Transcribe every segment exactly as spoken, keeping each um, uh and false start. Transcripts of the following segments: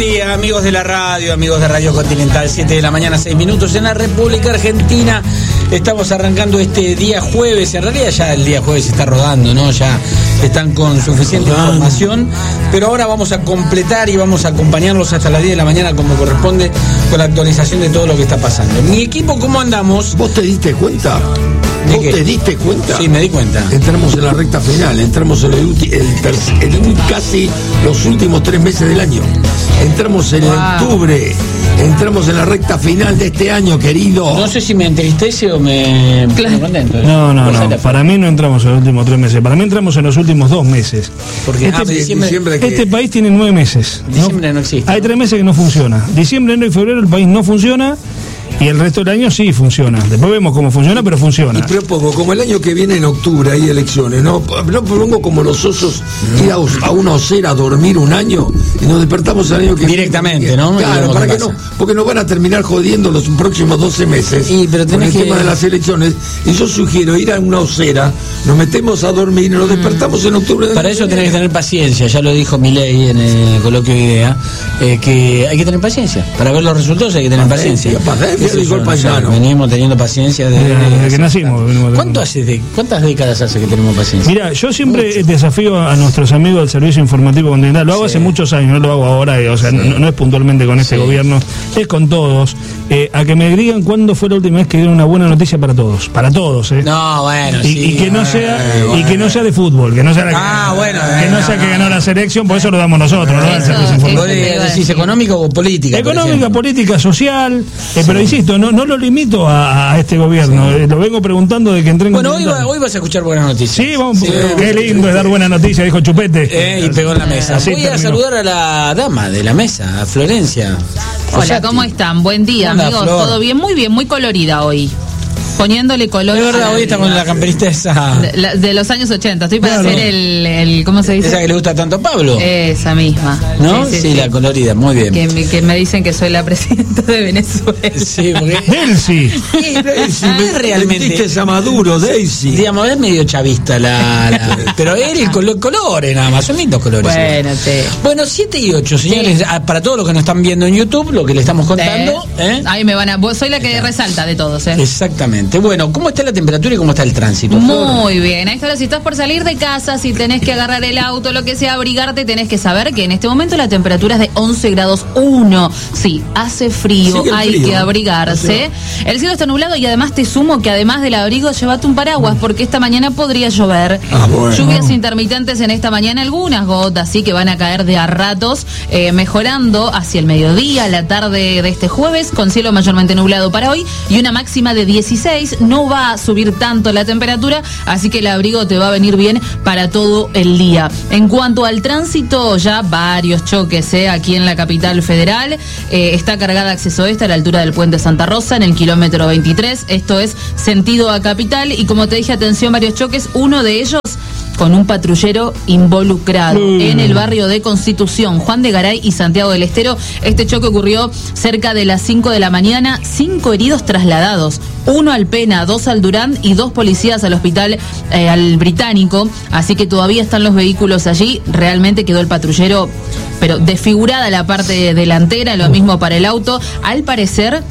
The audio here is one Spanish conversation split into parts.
día, amigos de la radio, amigos de Radio Continental, siete de la mañana, seis minutos en la República Argentina. Estamos arrancando este día jueves, en realidad ya el día jueves está rodando, ¿no? Ya están con suficiente información, pero ahora vamos a completar y vamos a acompañarlos hasta las diez de la mañana como corresponde con la actualización de todo lo que está pasando. Mi equipo, ¿cómo andamos? ¿Vos te diste cuenta? ¿Vos te diste cuenta? Sí, me di cuenta. Entramos en la recta final, entramos en el, el, tercer, el casi los últimos tres meses del año. Entramos en wow. octubre, entramos en la recta final de este año, querido. No sé si me entristece o me claro. me contento. ¿eh? No, no, no. Para mí no entramos en los últimos tres meses. Para mí entramos en los últimos dos meses. Porque este, ah, diciembre, diciembre que... este país tiene nueve meses. Diciembre no, no existe. Hay ¿no? tres meses que no funciona. Diciembre, enero y febrero el país no funciona. Y el resto del año sí funciona. Después vemos cómo funciona, pero funciona. Y propongo, como el año que viene en octubre hay elecciones, ¿no? No propongo como los osos ir a, a una osera a dormir un año y nos despertamos el año que directamente, viene. ¿no? Claro, para que no, porque nos van a terminar jodiendo los próximos doce meses sí, pero con el que... tema de las elecciones. Y yo sugiero ir a una osera, nos metemos a dormir y nos despertamos en octubre. Para eso tenés que tener paciencia, ya lo dijo Milei en el coloquio de idea, eh, que hay que tener paciencia. Para ver los resultados hay que tener paciencia. Paciencia, dijo el paisano. Venimos teniendo paciencia desde, desde, desde que nacimos. ¿Cuánto hace de, ¿Cuántas décadas hace que tenemos paciencia? Mira, yo siempre Mucho. desafío a nuestros amigos del Servicio Informativo Continental. Lo hago sí. hace muchos años, no lo hago ahora. O sea, sí. no, no es puntualmente con este sí. gobierno, es con todos. Eh, a que me digan cuándo fue la última vez que dieron una buena noticia para todos. Para todos, ¿eh? No, bueno, y, sí. Y que no sea, eh, y bueno. que no sea de fútbol, que no sea la ah, que, bueno, que no, no sea no, que ganó no. la selección, por eso lo damos nosotros, ¿no? Eso, ¿no? ¿Decís económica o política? Económica, política, social, eh, pero insisto, no, no lo limito a, a este gobierno, sí. eh, lo vengo preguntando de que entré en Bueno, hoy, va, hoy vas a escuchar buenas noticias. Sí, vamos, sí, qué lindo es dar buenas noticias, dijo Chupete. Eh, y pegó en la mesa. Así Voy terminó. a saludar a la dama de la mesa, a Florencia. Hola, Fosati. ¿Cómo están? Buen día, Hola, amigos. Flor. Todo bien, muy bien, muy colorida hoy. Poniéndole color. De verdad, hoy está con la camperita esa. De, la, de los años ochenta. Estoy para claro. hacer el, el. ¿Cómo se dice? Esa que le gusta tanto a Pablo. Esa misma. ¿No? Sí, sí, sí, sí. la colorida, muy bien. Que me, que me dicen que soy la presidenta de Venezuela. Sí, porque. Daisy. Daisy, ah, realmente. Es a Maduro, Daisy. Digamos, es medio chavista la. la pero él, el color, colores nada más, son lindos colores. Bueno, sí. Bueno, siete y ocho, señores. Sí. Para todos los que nos están viendo en YouTube, lo que le estamos contando. ¿eh? Ahí me van a. Soy la que resalta de todos, ¿eh? Exactamente. Bueno, ¿cómo está la temperatura y cómo está el tránsito? Muy bien. A esta hora, si estás por salir de casa, si tenés que agarrar el auto, lo que sea, abrigarte, tenés que saber que en este momento la temperatura es de once grados uno. Sí, hace frío, hay frío. que abrigarse. El cielo está nublado y además te sumo que además del abrigo, llévate un paraguas porque esta mañana podría llover. Ah, bueno. Lluvias intermitentes en esta mañana, algunas gotas, sí, que van a caer de a ratos, eh, mejorando hacia el mediodía, la tarde de este jueves, con cielo mayormente nublado para hoy y una máxima de dieciséis. No va a subir tanto la temperatura, así que el abrigo te va a venir bien para todo el día. En cuanto al tránsito, ya varios choques ¿eh? aquí en la capital federal. Eh, está cargada acceso este a la altura del puente Santa Rosa, en el kilómetro veintitrés. Esto es sentido a capital. Y como te dije, atención, varios choques. Uno de ellos con un patrullero involucrado mm. en el barrio de Constitución, Juan de Garay y Santiago del Estero. Este choque ocurrió cerca de las cinco de la mañana. Cinco heridos trasladados, uno al Pena, dos al Durán y dos policías al hospital eh, al Británico. Así que todavía están los vehículos allí. Realmente quedó el patrullero, pero desfigurada la parte delantera, lo mismo para el auto. Al parecer,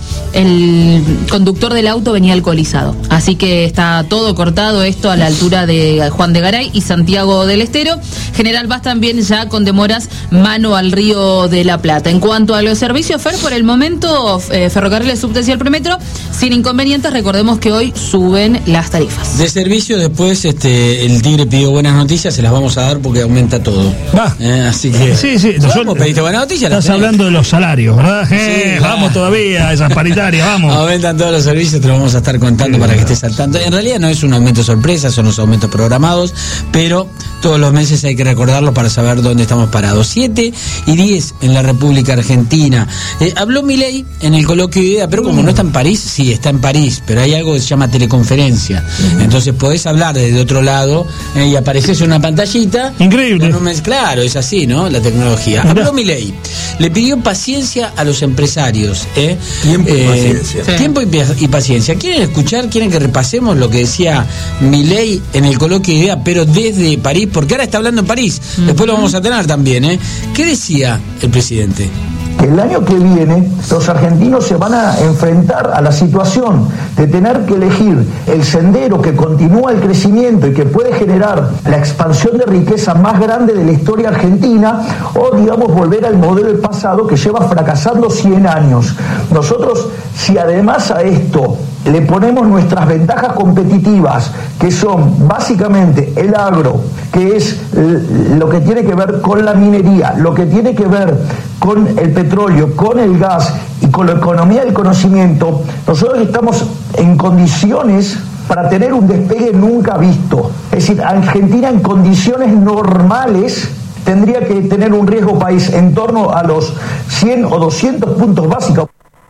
el conductor del auto venía alcoholizado. Así que está todo cortado esto a la altura de Juan de Garay y Santiago del Estero. General Vaz también ya con demoras mano al Río de la Plata. En cuanto a los servicios, Fer, por el momento, eh, Ferrocarriles, Subtes y el Premetro, sin inconvenientes. Recordemos que hoy suben las tarifas. De servicio, después este el Tigre pidió buenas noticias, se las vamos a dar porque aumenta todo. Va. Eh, así que. Sí, sí. ¿Cómo pediste buenas noticias? Estás hablando de los salarios, ¿verdad? Sí, eh, claro. Vamos todavía, esas paritarias, vamos. Aumentan todos los servicios, te lo vamos a estar contando sí, para que estés al tanto. En realidad no es un aumento sorpresa, son los aumentos programados, pero todos los meses hay que recordarlo para saber dónde estamos parados. siete y diez en la República Argentina. Eh, habló Milei en el coloquio de idea, pero como no está en París, sí, está en París, pero hay algo que se llama teleconferencia. Uh-huh. Entonces podés hablar desde otro lado eh, y apareces en una pantallita. Increíble. Un mes, claro, es así, ¿no? La tecnología. Mirá. Habló Milei. Le pidió paciencia a los empresarios. ¿eh? Tiempo y eh, paciencia. Sí. Tiempo y, y paciencia. ¿Quieren escuchar? ¿Quieren que repasemos lo que decía Milei en el coloquio de idea, pero desde París? Porque ahora está hablando en París. Uh-huh. Después lo vamos a tener también. ¿eh? ¿Qué decía el presidente? que el año que viene los argentinos se van a enfrentar a la situación de tener que elegir el sendero que continúa el crecimiento y que puede generar la expansión de riqueza más grande de la historia argentina, o digamos volver al modelo del pasado que lleva fracasando cien años. Nosotros, si además a esto le ponemos nuestras ventajas competitivas, que son básicamente el agro, que es lo que tiene que ver con la minería, lo que tiene que ver con el petróleo, con el gas y con la economía del conocimiento, nosotros estamos en condiciones para tener un despegue nunca visto. Es decir, Argentina en condiciones normales tendría que tener un riesgo país en torno a los cien o doscientos puntos básicos.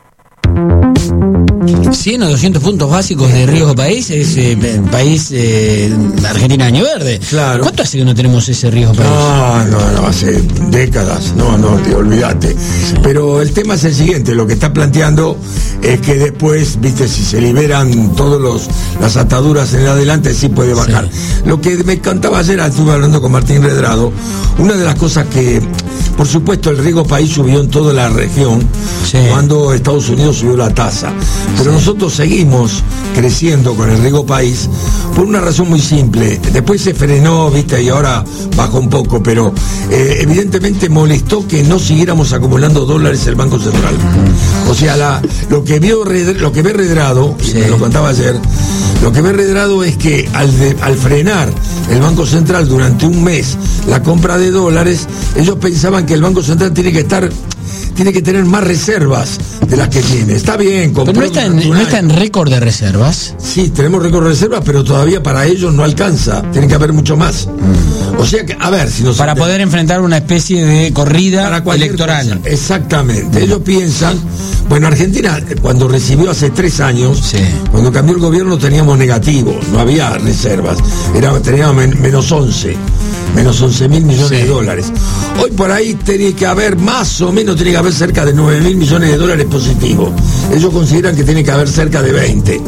cien o doscientos puntos básicos de riesgo país es eh, país eh, Argentina año verde. Claro. ¿Cuánto hace que no tenemos ese riesgo país? No, no, no, hace décadas, no, no, te olvidaste. Pero el tema es el siguiente, lo que está planteando es que después, viste, si se liberan todos los las ataduras en adelante, sí puede bajar. Sí. Lo que me encantaba ayer, estuve hablando con Martín Redrado, una de las cosas que, por supuesto, el riesgo país subió en toda la región, sí, cuando Estados Unidos subió la tasa. Pero nosotros seguimos creciendo con el riesgo país por una razón muy simple. Después se frenó, viste, y ahora bajó un poco, pero eh, evidentemente molestó que no siguiéramos acumulando dólares el Banco Central. O sea, la, lo que vio lo que ve Redrado, sí, y me lo contaba ayer, lo que ve Redrado es que al, de, al frenar el Banco Central durante un mes la compra de dólares, ellos pensaban que el Banco Central tiene que estar tiene que tener más reservas de las que tiene. Está bien, pero no está, en, no está en récord de reservas. Sí, tenemos récord de reservas, pero todavía para ellos no alcanza. Tiene que haber mucho más. Mm. O sea que, a ver, si nos para entiende, poder enfrentar una especie de corrida electoral. Cosa. Exactamente. Mm. Ellos piensan, bueno, Argentina cuando recibió hace tres años, sí, cuando cambió el gobierno teníamos negativo, no había reservas. Era, teníamos men, menos once. Menos once mil millones, sí, de dólares. Hoy por ahí tiene que haber más o menos, tiene que haber cerca de nueve mil millones de dólares positivos. Ellos consideran que tiene que haber cerca de veinte.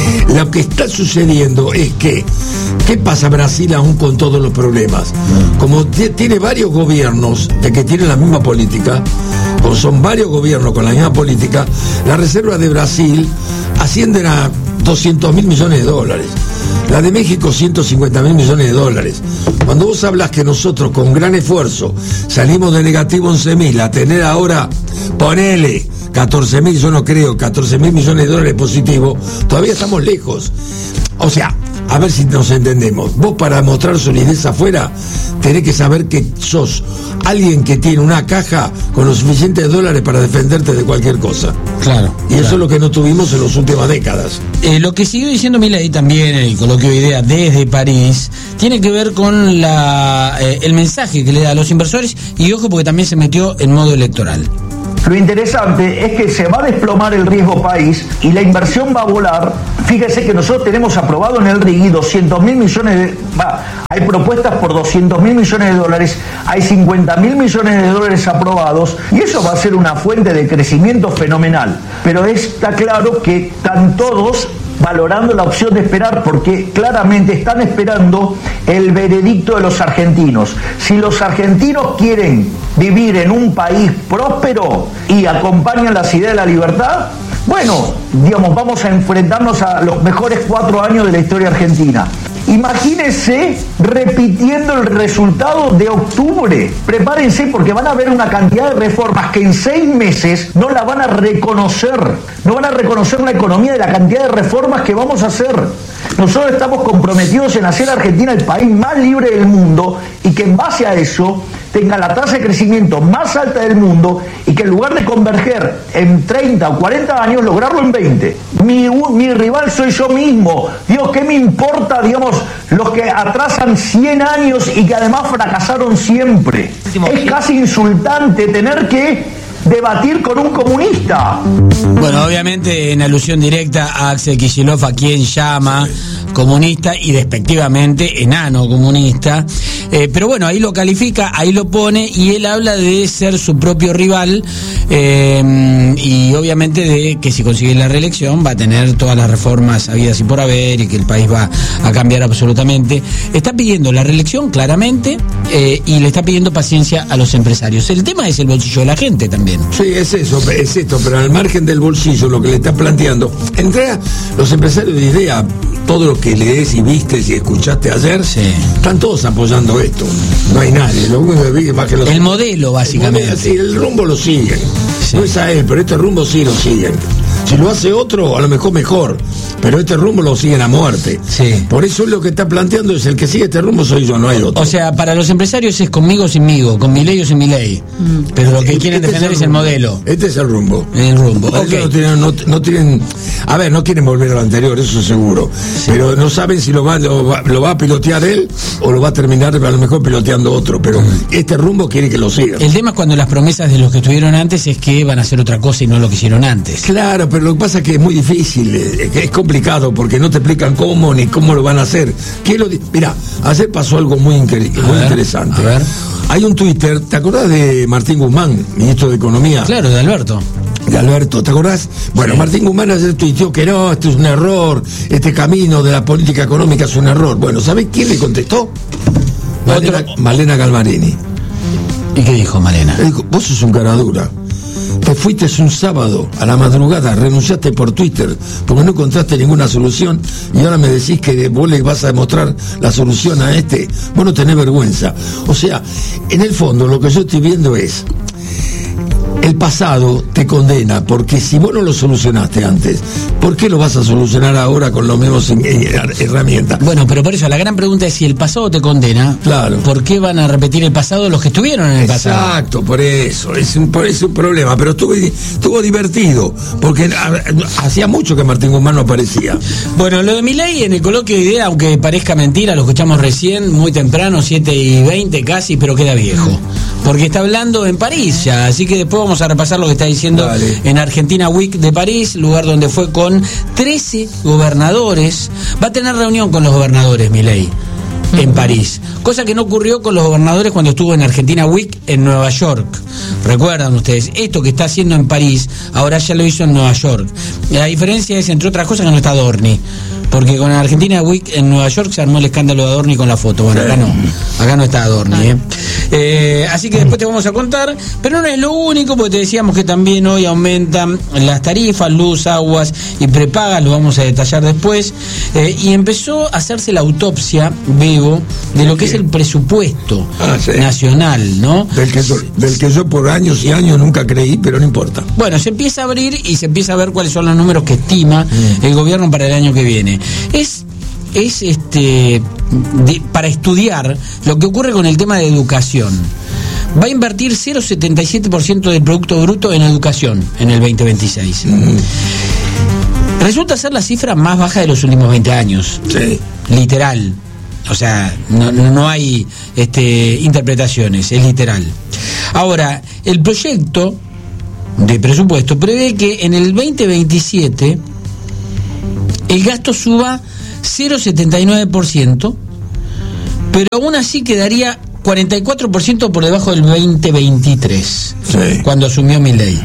Lo que está sucediendo es que, ¿qué pasa Brasil aún con todos los problemas? Como t- tiene varios gobiernos de que tienen la misma política, o son varios gobiernos con la misma política, las reservas de Brasil ascienden a doscientos mil millones de dólares. La de México, ciento cincuenta mil millones de dólares. Cuando vos hablas que nosotros con gran esfuerzo salimos de negativo once mil a tener ahora, ponele catorce mil, yo no creo, catorce mil millones de dólares positivos, todavía estamos lejos. O sea, a ver si nos entendemos. Vos, para mostrar solidez afuera, tenés que saber que sos alguien que tiene una caja con los suficientes dólares para defenderte de cualquier cosa. Claro. Y claro. eso es lo que no tuvimos en las últimas décadas. Eh, lo que siguió diciendo Milei también en el coloquio de idea desde París tiene que ver con la eh, el mensaje que le da a los inversores, y ojo porque también se metió en modo electoral. Lo interesante es que se va a desplomar el riesgo país y la inversión va a volar. Fíjese que nosotros tenemos aprobado en el R I G I doscientos mil millones de... Va, hay propuestas por doscientos mil millones de dólares, hay cincuenta mil millones de dólares aprobados, y eso va a ser una fuente de crecimiento fenomenal. Pero está claro que están todos valorando la opción de esperar, porque claramente están esperando el veredicto de los argentinos. Si los argentinos quieren vivir en un país próspero y acompañan las ideas de la libertad, bueno, digamos, vamos a enfrentarnos a los mejores cuatro años de la historia argentina. Imagínense repitiendo el resultado de octubre. Prepárense, porque van a haber una cantidad de reformas que en seis meses no la van a reconocer. No van a reconocer la economía de la cantidad de reformas que vamos a hacer. Nosotros estamos comprometidos en hacer a Argentina el país más libre del mundo, y que en base a eso tenga la tasa de crecimiento más alta del mundo, y que en lugar de converger en treinta o cuarenta años, lograrlo en veinte. Mi, mi rival soy yo mismo. Dios, ¿qué me importa, digamos, los que atrasan cien años y que además fracasaron siempre? Es casi insultante tener que debatir con un comunista. Bueno, obviamente en alusión directa a Axel Kicillof, a quien llama comunista y despectivamente enano comunista, eh, pero bueno, ahí lo califica, ahí lo pone, y él habla de ser su propio rival eh, y obviamente de que si consigue la reelección va a tener todas las reformas habidas y por haber, y que el país va a cambiar absolutamente. Está pidiendo la reelección claramente, eh, y le está pidiendo paciencia a los empresarios. El tema es el bolsillo de la gente también. Sí, es eso, es esto, pero al margen del bolsillo, lo que le está planteando, entre los empresarios de idea, todo lo que lees y viste y escuchaste ayer, sí, están todos apoyando esto. No hay nadie. Lo único que vi es más que los... El modelo, básicamente. El, modelo, sí, el rumbo lo siguen. Sí. No es a él, pero este rumbo sí lo siguen. Si lo hace otro, a lo mejor mejor, pero este rumbo lo siguen a muerte. Sí. Por eso lo que está planteando es: el que sigue este rumbo soy yo, no hay otro. O sea, para los empresarios es conmigo o sinmigo, con mi ley o sin mi ley. Mm. Pero lo que este quieren defender es el, es el modelo. Este es el rumbo. El rumbo. Okay. No, tienen, no, no tienen, a ver, no quieren volver a lo anterior, eso seguro. Sí. Pero no saben si lo va, lo va, lo va a pilotear él o lo va a terminar a lo mejor piloteando otro. Pero mm. este rumbo quiere que lo siga. El tema es cuando las promesas de los que estuvieron antes es que van a hacer otra cosa y no lo que hicieron antes. Claro, pero lo que pasa es que es muy difícil, es, es complicado, porque no te explican cómo ni cómo lo van a hacer. Mirá, ayer pasó algo muy, incre- muy ver, interesante. A ver. Hay un Twitter, ¿te acordás de Martín Guzmán, ministro de Economía? Claro, de Alberto. De Alberto, ¿te acordás? Bueno, sí. Martín Guzmán ayer tuiteó que no, esto es un error, este camino de la política económica es un error. Bueno, ¿sabés quién le contestó? Malena, Malena Galmarini. ¿Y qué dijo Malena? Le dijo: vos sos un cara dura. Te fuiste un sábado a la madrugada, renunciaste por Twitter porque no encontraste ninguna solución, y ahora me decís que vos le vas a demostrar la solución a este. Vos no tenés vergüenza. O sea, en el fondo lo que yo estoy viendo es: el pasado te condena, porque si vos no lo solucionaste antes, ¿por qué lo vas a solucionar ahora con las mismas herramientas? Bueno, pero por eso la gran pregunta es: si el pasado te condena, claro, ¿por qué van a repetir el pasado los que estuvieron en el Exacto, pasado? Exacto, por eso, es un, por eso un problema, pero estuvo, estuvo divertido, porque hacía mucho que Martín Guzmán no aparecía. Bueno, lo de Milei en el coloquio de idea, aunque parezca mentira, lo escuchamos recién, muy temprano, siete y veinte casi, pero queda viejo, porque está hablando en París ya, así que después vamos a repasar lo que está diciendo. Dale. En Argentina Week de París, lugar donde fue con trece gobernadores. Va a tener reunión con los gobernadores Milei en París, cosa que no ocurrió con los gobernadores cuando estuvo en Argentina Week en Nueva York. Recuerdan ustedes, esto que está haciendo en París ahora ya lo hizo en Nueva York. La diferencia es, entre otras cosas, que no está Adorni, porque con Argentina Week en Nueva York se armó el escándalo de Adorni con la foto. Bueno, acá no, acá no está Adorni, ¿eh? Eh, así que después te vamos a contar, pero no es lo único, porque te decíamos que también hoy aumentan las tarifas, luz, aguas y prepagas, lo vamos a detallar después, eh, y empezó a hacerse la autopsia, Bebo, de lo que es el presupuesto ah, sí. nacional, ¿no? Del que, del que yo por años y años nunca creí, pero no importa. Bueno, se empieza a abrir y se empieza a ver cuáles son los números que estima mm. el gobierno para el año que viene. Es es este de, para estudiar lo que ocurre con el tema de educación. Va a invertir cero coma setenta y siete por ciento del Producto Bruto en educación en el veinte veintiséis. Mm. Resulta ser la cifra más baja de los últimos veinte años. Sí. Literal. O sea, no, no hay este, interpretaciones, es literal. Ahora, el proyecto de presupuesto prevé que en el veinte veintisiete el gasto suba cero coma setenta y nueve por ciento, pero aún así quedaría cuarenta y cuatro por ciento por debajo del veinte veintitrés, sí, cuando asumió Milei.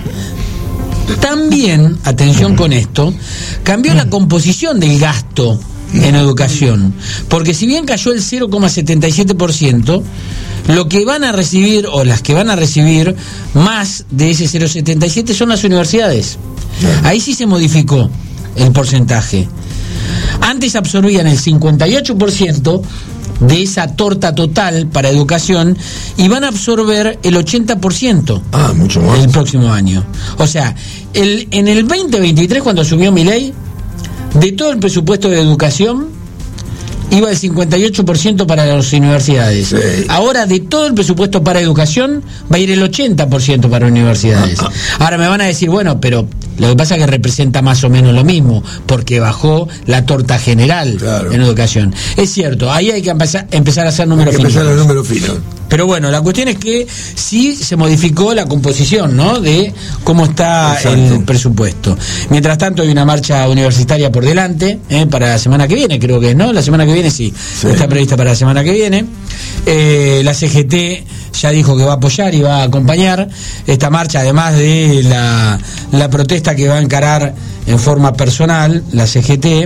También, atención con esto, cambió la composición del gasto en educación, porque si bien cayó el cero coma setenta y siete por ciento, lo que van a recibir, o las que van a recibir más de ese cero coma setenta y siete son las universidades. Ahí sí se modificó el porcentaje. Antes absorbían el cincuenta y ocho por ciento de esa torta total para educación y van a absorber el ochenta por ciento ah, mucho más. El próximo año. O sea, el, en el veinte veintitrés, cuando asumió Milei, de todo el presupuesto de educación iba el cincuenta y ocho por ciento para las universidades. Sí. Ahora, de todo el presupuesto para educación va a ir el ochenta por ciento para universidades. Ah, ah. Ahora me van a decir, bueno, pero lo que pasa es que representa más o menos lo mismo, porque bajó la torta general, claro, en educación. Es cierto, ahí hay que empezar, empezar a hacer números finos. Empezar a números finos. Pero bueno, la cuestión es que sí se modificó la composición, ¿no? De cómo está Exacto. el presupuesto. Mientras tanto hay una marcha universitaria por delante, ¿eh? Para la semana que viene, creo que es, ¿no? La semana que viene sí, sí. está prevista para la semana que viene. Eh, la C G T ya dijo que va a apoyar y va a acompañar esta marcha, además de la, la protesta que va a encarar en forma personal la C G T.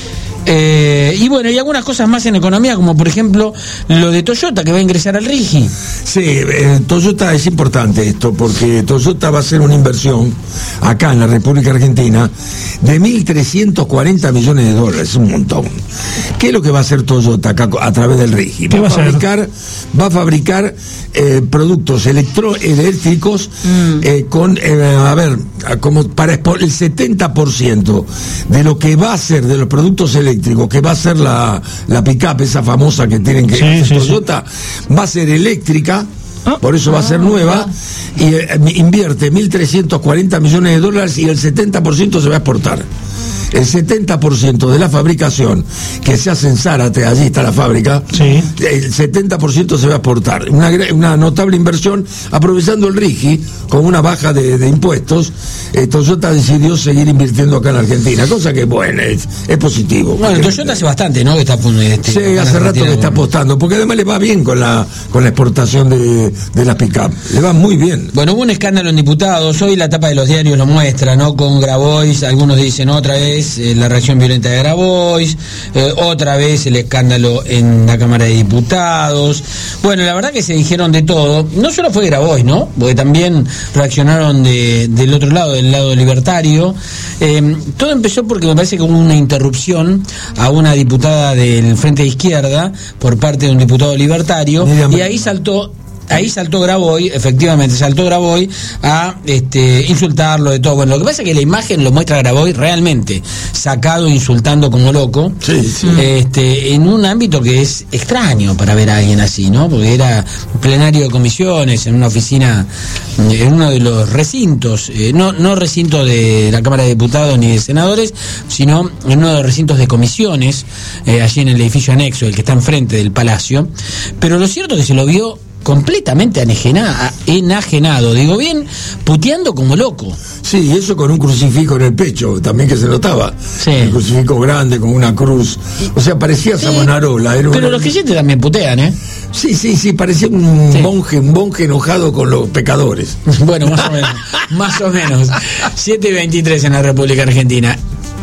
Eh, y bueno, y algunas cosas más en economía, como por ejemplo lo de Toyota, que va a ingresar al RIGI. Sí, eh, Toyota es importante esto, porque Toyota va a hacer una inversión acá en la República Argentina de mil trescientos cuarenta millones de dólares, un montón. ¿Qué es lo que va a hacer Toyota acá a través del RIGI? Va, va a fabricar, va a fabricar eh, productos electroeléctricos mm. eh, con, eh, a ver, como para el setenta por ciento de lo que va a ser de los productos eléctricos que va a ser la, la pick-up, esa famosa que tienen que sí, sí, Toyota, sí. va a ser eléctrica, ah, por eso va a ser nueva, y eh, invierte mil trescientos cuarenta millones de dólares y el setenta por ciento se va a exportar. El setenta por ciento de la fabricación que se hace en Zárate, allí está la fábrica, sí. el setenta por ciento se va a exportar. Una, una notable inversión, aprovechando el RIGI con una baja de, de impuestos. Eh, Toyota decidió seguir invirtiendo acá en Argentina, cosa que, bueno, es, es positivo. Bueno, Toyota hace bastante, ¿no? Que está, este, sí, hace rato que está apostando, porque además le va bien con la con la exportación de, de las pick-up. Le va muy bien. Bueno, hubo un escándalo en diputados, hoy la tapa de los diarios lo muestra, ¿no? Con Grabois, algunos dicen otra vez eh, la reacción violenta de Grabois, eh, otra vez el escándalo en la Cámara de Diputados. Bueno, la verdad que se dijeron de todo. No solo fue Grabois, ¿no? Porque también reaccionaron de, del otro lado, del lado libertario. Eh, todo empezó porque me parece que hubo una interrupción a una diputada del Frente de Izquierda por parte de un diputado libertario, y ahí saltó Ahí saltó Grabois, efectivamente, saltó Grabois a este, insultarlo de todo. Bueno, lo que pasa es que la imagen lo muestra Grabois realmente sacado, insultando como loco, sí, sí. Este, en un ámbito que es extraño para ver a alguien así, ¿no? Porque era plenario de comisiones, en una oficina, en uno de los recintos, eh, no, no recinto de la Cámara de Diputados ni de Senadores, sino en uno de los recintos de comisiones, eh, allí en el edificio anexo, el que está enfrente del Palacio. Pero lo cierto es que se lo vio completamente enajenado, enajenado, digo bien, puteando como loco. Sí, eso con un crucifijo en el pecho, también que se notaba. Sí. Un crucifijo grande con una cruz. O sea, parecía sí. Savonarola. Era Pero una... los creyentes también putean, ¿eh? Sí, sí, sí, parecía un sí. monje, un monje enojado con los pecadores. Bueno, más o menos, más o menos. siete y veintitrés en la República Argentina.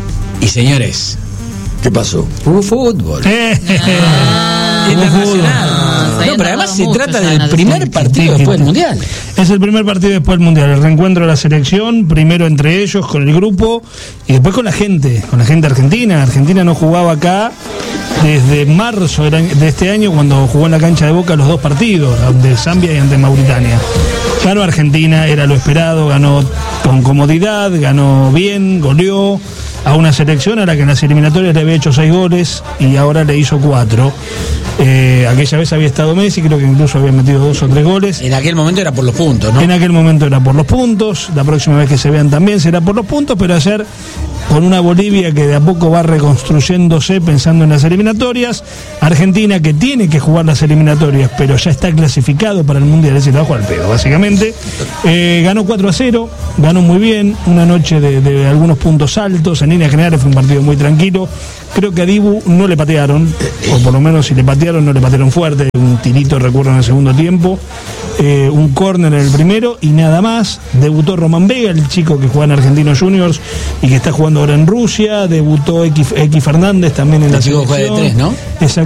Y señores, ¿qué pasó? Hubo fútbol. Ah, internacional. No, pero además se trata del primer partido después del Mundial. Es el primer partido después del Mundial, el reencuentro de la selección, primero entre ellos, con el grupo, y después con la gente, con la gente argentina. Argentina no jugaba acá desde marzo de este año, cuando jugó en la cancha de Boca los dos partidos, ante Zambia y ante Mauritania. Ganó Argentina, era lo esperado, ganó con comodidad, ganó bien, goleó a una selección a la que en las eliminatorias le había hecho seis goles y ahora le hizo cuatro. Eh, aquella vez había estado Messi, creo que incluso había metido dos o tres goles. En aquel momento era por los puntos, ¿no? En aquel momento era por los puntos, la próxima vez que se vean también será por los puntos, pero ayer con una Bolivia que de a poco va reconstruyéndose pensando en las eliminatorias, Argentina que tiene que jugar las eliminatorias, pero ya está clasificado para el Mundial, es decir, va a jugar al pedo, básicamente. Eh, ganó cuatro a cero, ganó muy bien, una noche de, de algunos puntos altos, en líneas generales fue un partido muy tranquilo. Creo que a Dibu no le patearon, o por lo menos si le patearon, no le patearon fuerte, un tirito recuerdo en el segundo tiempo, eh, un córner en el primero y nada más. Debutó Román Vega, el chico que juega en Argentinos Juniors y que está jugando ahora en Rusia, debutó X, X Fernández también en el la selección. Juega de tres, ¿no? Exacto.